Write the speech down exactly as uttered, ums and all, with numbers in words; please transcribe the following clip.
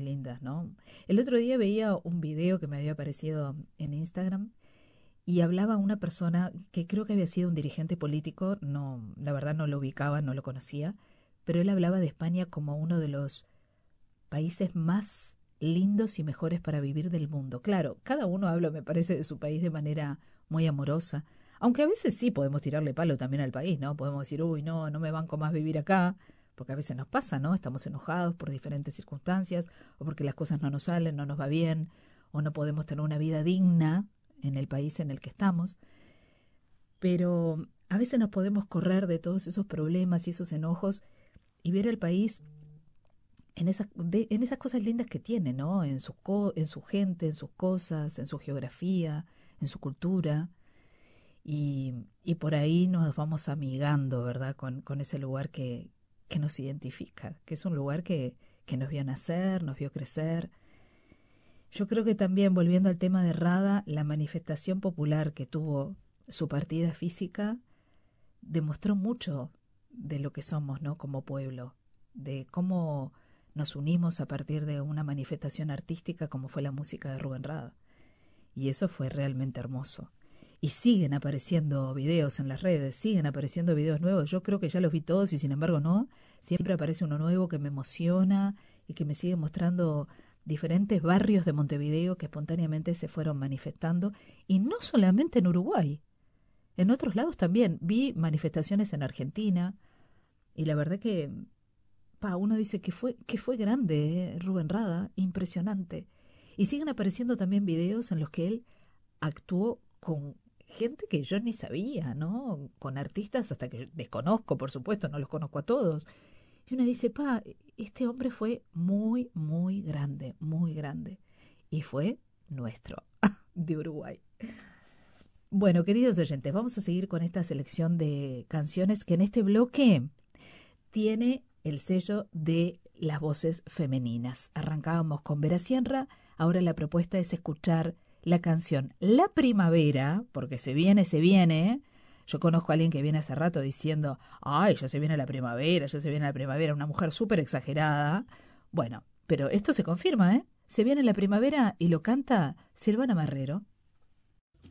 lindas, ¿no? El otro día veía un video que me había aparecido en Instagram y hablaba una persona que creo que había sido un dirigente político, no, la verdad no lo ubicaba, no lo conocía, pero él hablaba de España como uno de los países más lindos y mejores para vivir del mundo. Claro, cada uno habla, me parece, de su país de manera muy amorosa, aunque a veces sí podemos tirarle palo también al país, ¿no? Podemos decir, uy, no, no me banco más vivir acá, porque a veces nos pasa, ¿no? Estamos enojados por diferentes circunstancias, o porque las cosas no nos salen, no nos va bien, o no podemos tener una vida digna en el país en el que estamos. Pero a veces nos podemos correr de todos esos problemas y esos enojos y ver el país en esas, de, en esas cosas lindas que tiene, ¿no? En su, co, en su gente, en sus cosas, en su geografía, en su cultura. Y, y por ahí nos vamos amigando, ¿verdad? Con, con ese lugar que, que nos identifica, que es un lugar que, que nos vio nacer, nos vio crecer. Yo creo que también, volviendo al tema de Rada, la manifestación popular que tuvo su partida física demostró mucho de lo que somos, ¿no? Como pueblo, de cómo nos unimos a partir de una manifestación artística como fue la música de Rubén Rada. Y eso fue realmente hermoso. Y siguen apareciendo videos en las redes, siguen apareciendo videos nuevos. Yo creo que ya los vi todos y sin embargo no. Siempre aparece uno nuevo que me emociona y que me sigue mostrando diferentes barrios de Montevideo que espontáneamente se fueron manifestando. Y no solamente en Uruguay, en otros lados también. Vi manifestaciones en Argentina y la verdad que pa, uno dice que fue, que fue grande, ¿eh? Rubén Rada, impresionante. Y siguen apareciendo también videos en los que él actuó con gente que yo ni sabía, ¿no? Con artistas hasta que desconozco, por supuesto, no los conozco a todos. Y uno dice, pa, este hombre fue muy, muy grande, muy grande. Y fue nuestro, de Uruguay. Bueno, queridos oyentes, vamos a seguir con esta selección de canciones que en este bloque tiene el sello de las voces femeninas. Arrancábamos con Vera Sierra, ahora la propuesta es escuchar la canción La Primavera, porque se viene, se viene. Yo conozco a alguien que viene hace rato diciendo, ay, ya se viene la primavera, ya se viene la primavera, una mujer súper exagerada. Bueno, pero esto se confirma, ¿eh? Se viene la primavera y lo canta Silvana Marrero.